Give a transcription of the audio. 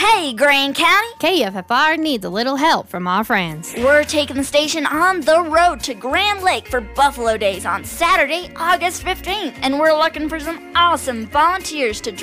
Hey, Grand County! KFFR needs a little help from our friends. We're taking the station on the road to Grand Lake for Buffalo Days on Saturday, August 15th, and we're looking for some awesome volunteers to